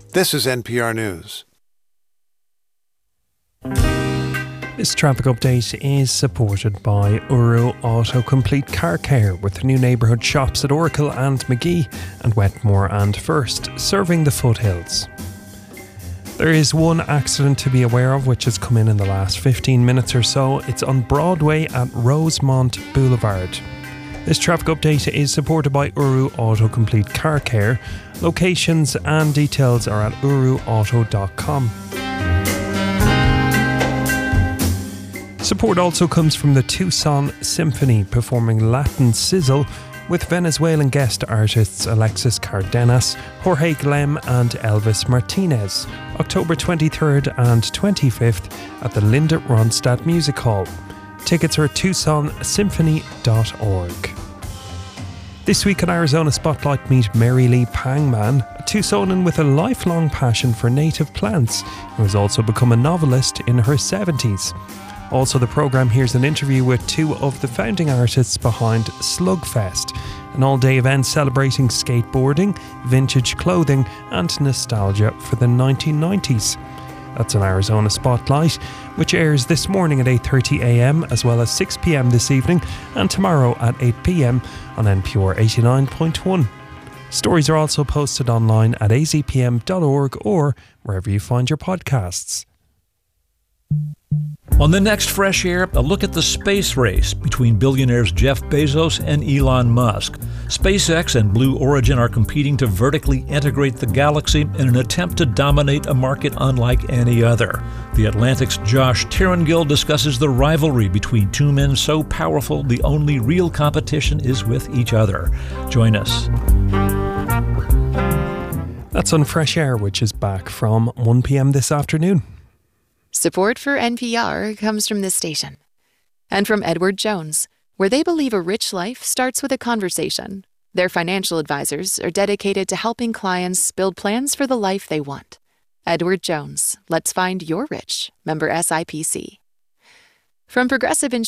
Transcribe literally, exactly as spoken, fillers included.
This is N P R News. This traffic update is supported by Uru Autocomplete Car Care, with new neighbourhood shops at Oracle and McGee and Wetmore and First, serving the foothills. There is one accident to be aware of which has come in in the last fifteen minutes or so. It's on Broadway at Rosemont Boulevard. This traffic update is supported by Uru Autocomplete Car Care. Locations and details are at uru auto dot com. Support also comes from the Tucson Symphony, performing Latin Sizzle with Venezuelan guest artists Alexis Cardenas, Jorge Glem and Elvis Martinez, October twenty-third and twenty-fifth at the Linda Ronstadt Music Hall. Tickets are at tucson symphony dot org. This week on Arizona Spotlight, meet Mary Lee Pangman, a Tucsonan with a lifelong passion for native plants, who has also become a novelist in her seventies. Also, the programme hears an interview with two of the founding artists behind Slugfest, an all-day event celebrating skateboarding, vintage clothing and nostalgia for the nineteen nineties. That's an Arizona Spotlight, which airs this morning at eight thirty a m as well as six p m this evening and tomorrow at eight p m on N P R eighty-nine point one. Stories are also posted online at a z p m dot org or wherever you find your podcasts. On the next Fresh Air, a look at the space race between billionaires Jeff Bezos and Elon Musk. SpaceX and Blue Origin are competing to vertically integrate the galaxy in an attempt to dominate a market unlike any other. The Atlantic's Josh Tirangill discusses the rivalry between two men so powerful the only real competition is with each other. Join us. That's on Fresh Air, which is back from one p m this afternoon. Support for N P R comes from this station and from Edward Jones, where they believe a rich life starts with a conversation. Their financial advisors are dedicated to helping clients build plans for the life they want. Edward Jones, let's find your rich. Member S I P C. From Progressive Insurance.